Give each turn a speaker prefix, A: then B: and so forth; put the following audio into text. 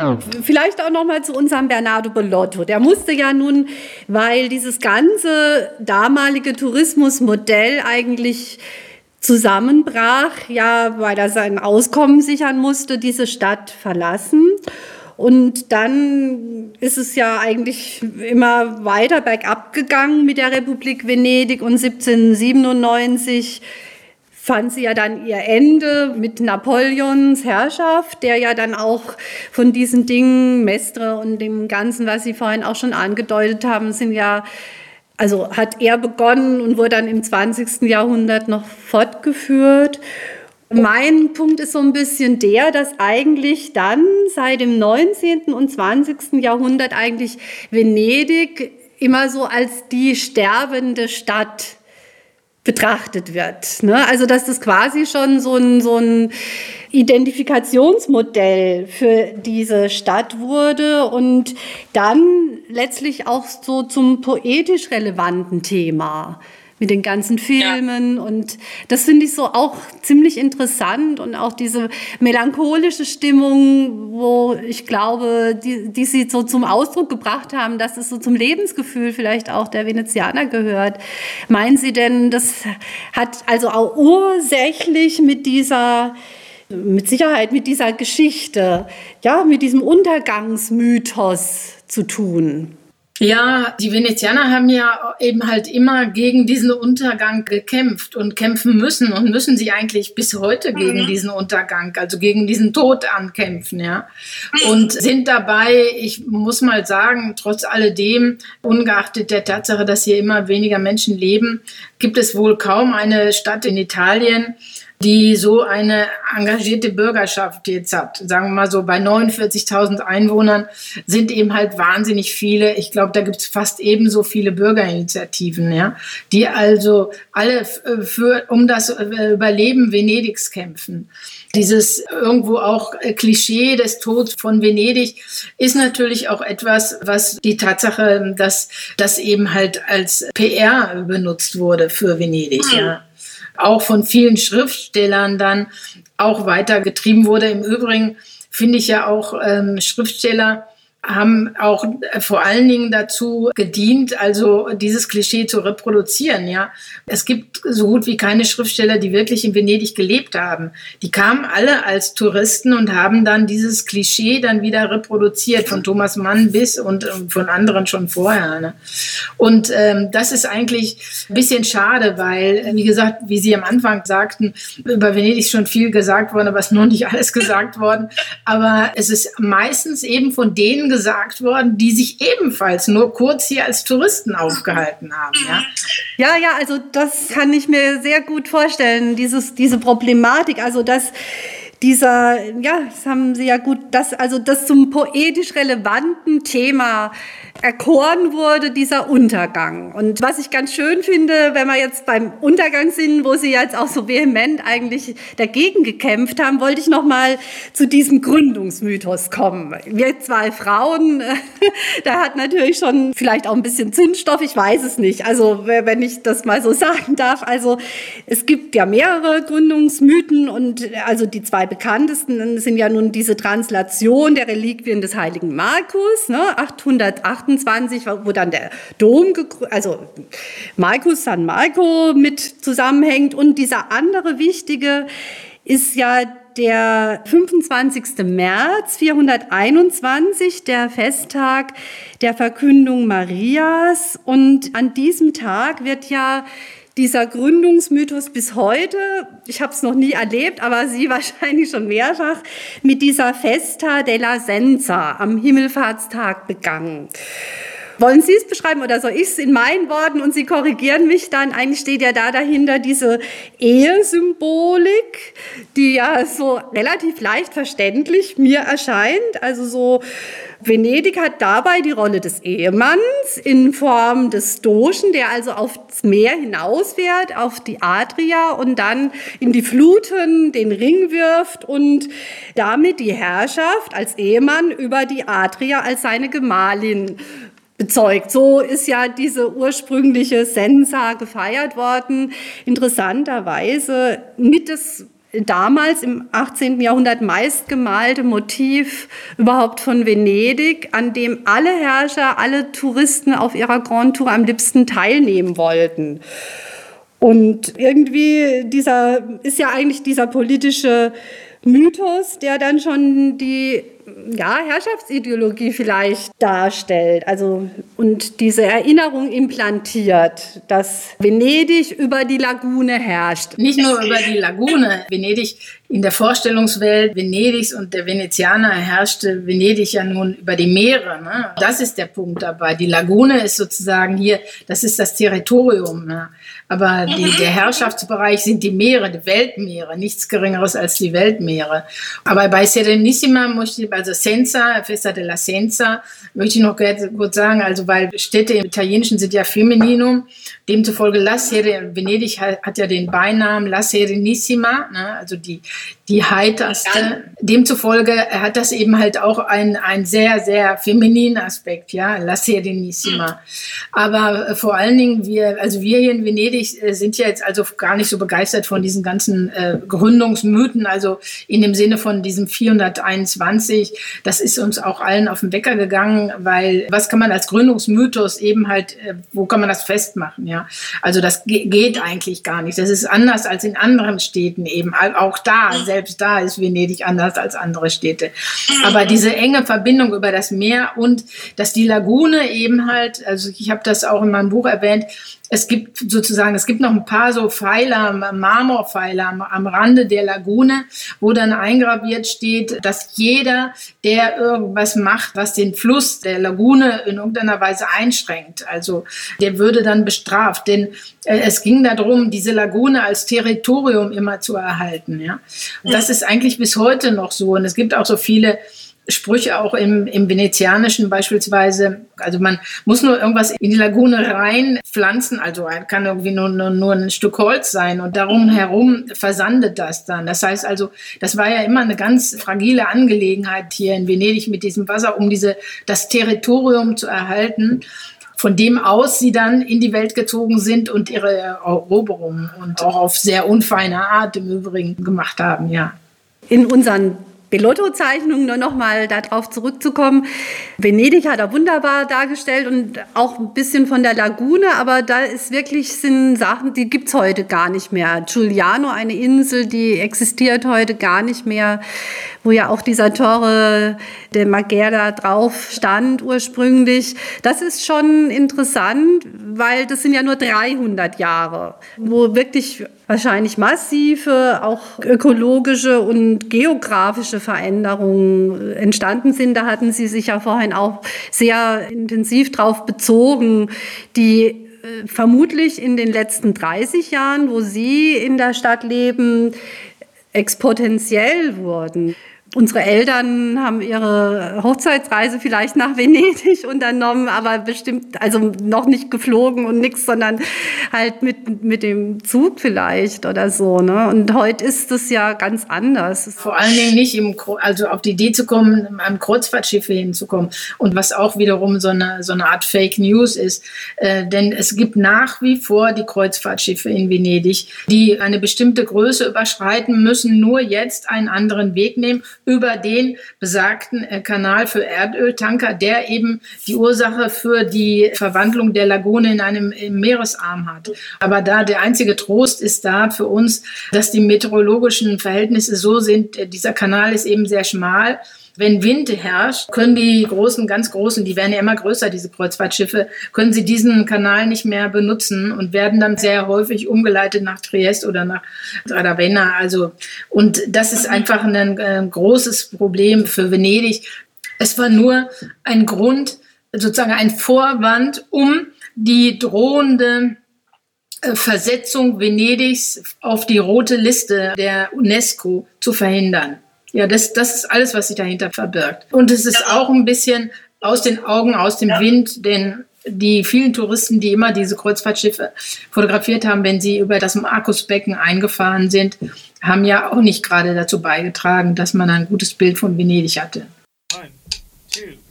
A: Vielleicht auch noch mal zu unserem Bernardo Bellotto. Der musste ja nun, weil dieses ganze damalige Tourismusmodell eigentlich zusammenbrach, ja, weil er sein Auskommen sichern musste, diese Stadt verlassen. Und dann ist es ja eigentlich immer weiter bergab gegangen mit der Republik Venedig und 1797 fand sie ja dann ihr Ende mit Napoleons Herrschaft, der ja dann auch von diesen Dingen, Mestre und dem Ganzen, was Sie vorhin auch schon angedeutet haben, hat er begonnen und wurde dann im 20. Jahrhundert noch fortgeführt. Mein Punkt ist so ein bisschen der, dass eigentlich dann seit dem 19. und 20. Jahrhundert eigentlich Venedig immer so als die sterbende Stadt betrachtet wird. Ne? Also dass das quasi schon so ein Identifikationsmodell für diese Stadt wurde und dann letztlich auch so zum poetisch relevanten Thema mit den ganzen Filmen. Ja. Und das finde ich so auch ziemlich interessant und auch diese melancholische Stimmung, wo ich glaube, die sie so zum Ausdruck gebracht haben, dass es so zum Lebensgefühl vielleicht auch der Venezianer gehört. Meinen Sie denn, das hat also auch ursächlich mit Sicherheit mit dieser Geschichte, ja, mit diesem Untergangsmythos zu tun?
B: Ja, die Venezianer haben ja eben halt immer gegen diesen Untergang gekämpft und kämpfen müssen und müssen sie eigentlich bis heute gegen diesen Untergang, also gegen diesen Tod ankämpfen, ja. Und sind dabei, ich muss mal sagen, trotz alledem, ungeachtet der Tatsache, dass hier immer weniger Menschen leben, gibt es wohl kaum eine Stadt in Italien, die so eine engagierte Bürgerschaft jetzt hat. Sagen wir mal so, bei 49.000 Einwohnern sind eben halt wahnsinnig viele. Ich glaube, da gibt es fast ebenso viele Bürgerinitiativen, ja, die also alle um das Überleben Venedigs kämpfen. Dieses irgendwo auch Klischee des Todes von Venedig ist natürlich auch etwas, was die Tatsache, dass das eben halt als PR benutzt wurde für Venedig, ja. Auch von vielen Schriftstellern dann auch weitergetrieben wurde. Im Übrigen finde ich ja auch, Schriftsteller haben auch vor allen Dingen dazu gedient, also dieses Klischee zu reproduzieren, ja. Es gibt so gut wie keine Schriftsteller, die wirklich in Venedig gelebt haben. Die kamen alle als Touristen und haben dann dieses Klischee dann wieder reproduziert, von Thomas Mann bis und von anderen schon vorher, ne? Und das ist eigentlich ein bisschen schade, weil, wie gesagt, wie Sie am Anfang sagten, über Venedig ist schon viel gesagt worden, aber es ist noch nicht alles gesagt worden. Aber es ist meistens eben von denen gesagt worden, die sich ebenfalls nur kurz hier als Touristen aufgehalten haben.
A: Ja, also das kann ich mir sehr gut vorstellen, diese Problematik, also dass das haben Sie ja gut, das zum poetisch relevanten Thema erkoren wurde, dieser Untergang. Und was ich ganz schön finde, wenn wir jetzt beim Untergang sind, wo Sie jetzt auch so vehement eigentlich dagegen gekämpft haben, wollte ich noch mal zu diesem Gründungsmythos kommen. Wir zwei Frauen, da hat natürlich schon vielleicht auch ein bisschen Zündstoff, ich weiß es nicht. Also wenn ich das mal so sagen darf, also es gibt ja mehrere Gründungsmythen und also die zwei bekanntesten sind ja nun diese Translation der Reliquien des heiligen Markus, ne, 828, wo dann der Dom, also Marcus San Marco mit zusammenhängt. Und dieser andere wichtige ist ja der 25. März 421, der Festtag der Verkündung Marias. Und an diesem Tag wird ja dieser Gründungsmythos bis heute, ich habe es noch nie erlebt, aber Sie wahrscheinlich schon mehrfach, mit dieser Festa della Senza am Himmelfahrtstag begangen. Wollen Sie es beschreiben oder soll ich es in meinen Worten und Sie korrigieren mich dann? Eigentlich steht ja da dahinter diese Ehesymbolik, die ja so relativ leicht verständlich mir erscheint. Also so, Venedig hat dabei die Rolle des Ehemanns in Form des Dogen, der also aufs Meer hinausfährt, auf die Adria und dann in die Fluten den Ring wirft und damit die Herrschaft als Ehemann über die Adria als seine Gemahlin bezeugt. So ist ja diese ursprüngliche Sensa gefeiert worden. Interessanterweise mit das damals im 18. Jahrhundert meistgemalte Motiv überhaupt von Venedig, an dem alle Herrscher, alle Touristen auf ihrer Grand Tour am liebsten teilnehmen wollten. Und irgendwie ist ja eigentlich dieser politische Mythos, der dann schon die Herrschaftsideologie vielleicht darstellt, also und diese Erinnerung implantiert, dass Venedig über die Lagune herrscht.
B: Nicht nur über die Lagune. Venedig in der Vorstellungswelt Venedigs und der Venezianer herrschte Venedig ja nun über die Meere. Ne? Das ist der Punkt dabei. Die Lagune ist sozusagen hier, das ist das Territorium. Ne? Aber der Herrschaftsbereich sind die Meere, die Weltmeere, nichts Geringeres als die Weltmeere. Aber bei Serenissima also Senza, Festa della Senza, möchte ich noch kurz sagen, also weil Städte im Italienischen sind ja Femininum, demzufolge Venedig hat ja den Beinamen La Serenissima, ne? Also die heiterste. Demzufolge hat das eben halt auch einen sehr, sehr femininen Aspekt, ja, La Serenissima. Aber vor allen Dingen wir hier in Venedig sind ja jetzt also gar nicht so begeistert von diesen ganzen Gründungsmythen, also in dem Sinne von diesem 421. Das ist uns auch allen auf den Wecker gegangen, weil was kann man als Gründungsmythos eben halt, wo kann man das festmachen, ja? Also das geht eigentlich gar nicht. Das ist anders als in anderen Städten eben. Auch selbst da ist Venedig anders als andere Städte. Aber diese enge Verbindung über das Meer und dass die Lagune eben halt, also ich habe das auch in meinem Buch erwähnt, es gibt noch ein paar so Pfeiler, Marmorpfeiler am Rande der Lagune, wo dann eingraviert steht, dass jeder, der irgendwas macht, was den Fluss der Lagune in irgendeiner Weise einschränkt, also der würde dann bestraft. Denn es ging darum, diese Lagune als Territorium immer zu erhalten. Ja? Und das ist eigentlich bis heute noch so. Und es gibt auch so viele Sprüche auch im Venezianischen beispielsweise, also man muss nur irgendwas in die Lagune reinpflanzen, also kann irgendwie nur ein Stück Holz sein und darum herum versandet das dann. Das heißt also, das war ja immer eine ganz fragile Angelegenheit hier in Venedig mit diesem Wasser, um das Territorium zu erhalten, von dem aus sie dann in die Welt gezogen sind und ihre Eroberungen und auch auf sehr unfeine Art im Übrigen gemacht haben, ja.
A: In unseren Bellotto-Zeichnungen, nur noch mal darauf zurückzukommen. Venedig hat er wunderbar dargestellt und auch ein bisschen von der Lagune, aber da sind Sachen, die gibt's heute gar nicht mehr. Giuliano, eine Insel, die existiert heute gar nicht mehr, wo ja auch dieser Torre de Marghera drauf stand ursprünglich. Das ist schon interessant, weil das sind ja nur 300 Jahre, wo wirklich wahrscheinlich massive, auch ökologische und geografische Veränderungen entstanden sind. Da hatten Sie sich ja vorhin auch sehr intensiv drauf bezogen, die vermutlich in den letzten 30 Jahren, wo Sie in der Stadt leben, exponentiell wurden. Unsere Eltern haben ihre Hochzeitsreise vielleicht nach Venedig unternommen, aber bestimmt, also noch nicht geflogen und nichts, sondern halt mit dem Zug vielleicht oder so, ne? Und heute ist das ja ganz anders.
B: Vor allen Dingen nicht also auf die Idee zu kommen, am Kreuzfahrtschiffe hinzukommen. Und was auch wiederum so eine Art Fake News ist. Denn es gibt nach wie vor die Kreuzfahrtschiffe in Venedig, die eine bestimmte Größe überschreiten müssen, nur jetzt einen anderen Weg nehmen, über den besagten Kanal für Erdöltanker, der eben die Ursache für die Verwandlung der Lagune in einem Meeresarm hat. Aber der einzige Trost ist da für uns, dass die meteorologischen Verhältnisse so sind, dieser Kanal ist eben sehr schmal. Wenn Wind herrscht, können die ganz großen, die werden ja immer größer, diese Kreuzfahrtschiffe, können sie diesen Kanal nicht mehr benutzen und werden dann sehr häufig umgeleitet nach Trieste oder nach Ravenna. Also, und das ist einfach ein großes Problem für Venedig. Es war nur ein Grund, sozusagen ein Vorwand, um die drohende Versetzung Venedigs auf die rote Liste der UNESCO zu verhindern. Ja, das ist alles, was sich dahinter verbirgt. Und es ist auch ein bisschen aus den Augen, aus dem Wind, denn die vielen Touristen, die immer diese Kreuzfahrtschiffe fotografiert haben, wenn sie über das Markusbecken eingefahren sind, haben ja auch nicht gerade dazu beigetragen, dass man ein gutes Bild von Venedig hatte.
C: 1, 2